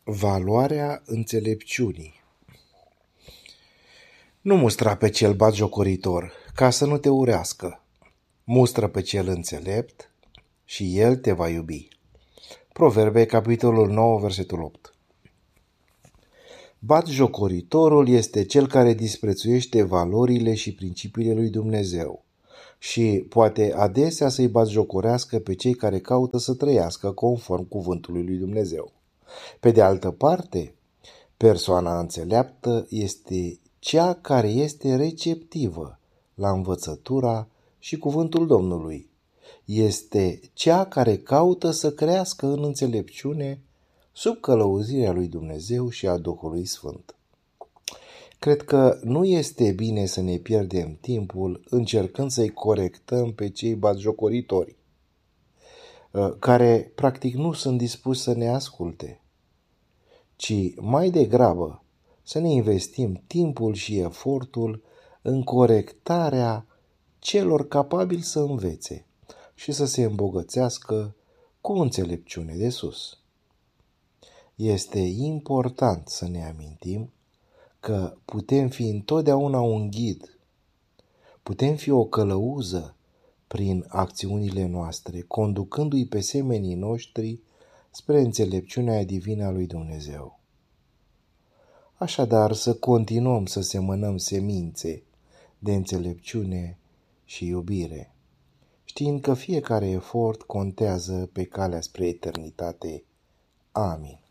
Valoarea înțelepciunii. Nu mustra pe cel batjocoritor, ca să nu te urească. Mustră pe cel înțelept și el te va iubi. Proverbe, capitolul 9, versetul 8. Batjocoritorul este cel care disprețuiește valorile și principiile lui Dumnezeu și poate adesea să-i batjocorească pe cei care caută să trăiască conform cuvântului lui Dumnezeu. Pe de altă parte, persoana înțeleaptă este cea care este receptivă la învățătura și cuvântul Domnului. Este cea care caută să crească în înțelepciune sub călăuzirea lui Dumnezeu și a Duhului Sfânt. Cred că nu este bine să ne pierdem timpul încercând să-i corectăm pe cei batjocoritori, care practic nu sunt dispuși să ne asculte, ci mai degrabă să ne investim timpul și efortul în corectarea celor capabili să învețe și să se îmbogățească cu înțelepciune de sus. Este important să ne amintim că putem fi întotdeauna un ghid, putem fi o călăuză prin acțiunile noastre, conducându-i pe semenii noștri spre înțelepciunea divină a lui Dumnezeu. Așadar, să continuăm să semănăm semințe de înțelepciune și iubire, știind că fiecare efort contează pe calea spre eternitate. Amin.